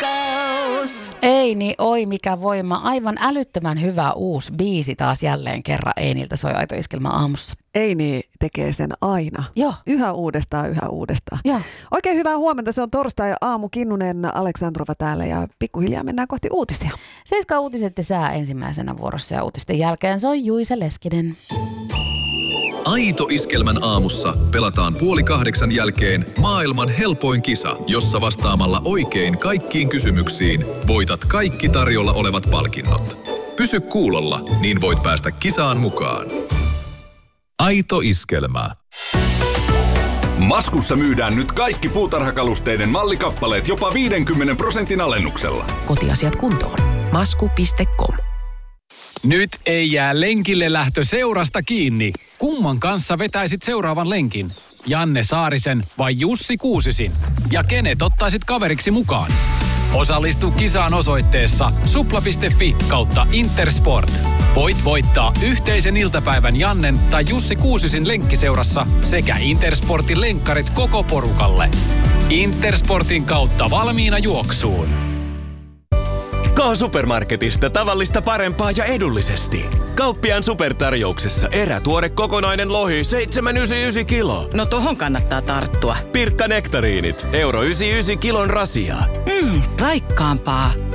rakkaus. Ei niin, oi mikä voima. Aivan älyttömän hyvä uusi biisi taas jälleen kerran Einiltä soi Aito Iskelmä aamussa. Eini tekee sen aina. Joo. Yhä uudestaan. Joo. Oikein hyvää huomenta. Se on torstai aamu. Kinnunen, Aleksandrova täällä ja pikkuhiljaa mennään kohti uutisia. 7 uutiset ja sää ensimmäisenä vuorossa ja uutisten jälkeen soi Juise Leskinen. Aito Iskelmän aamussa pelataan 7:30 jälkeen maailman helpoin kisa, jossa vastaamalla oikein kaikkiin kysymyksiin voitat kaikki tarjolla olevat palkinnot. Pysy kuulolla, niin voit päästä kisaan mukaan. Aito Iskelmä. Maskussa myydään nyt kaikki puutarhakalusteiden mallikappaleet jopa 50% alennuksella. Kotiasiat kuntoon. Masku.com. Nyt ei jää lenkille lähtö seurasta kiinni. Kumman kanssa vetäisit seuraavan lenkin? Janne Saarisen vai Jussi Kuusisin? Ja kenet ottaisit kaveriksi mukaan? Osallistu kisaan osoitteessa supla.fi/Intersport. Voit voittaa yhteisen iltapäivän Jannen tai Jussi Kuusisin lenkkiseurassa sekä Intersportin lenkkarit koko porukalle. Intersportin kautta valmiina juoksuun. K-Supermarketista tavallista parempaa ja edullisesti. Kauppiaan supertarjouksessa erätuore kokonainen lohi 7,99 kilo. No tohon kannattaa tarttua. Pirkka nektariinit, euro 99 kilon rasia. Raikkaampaa.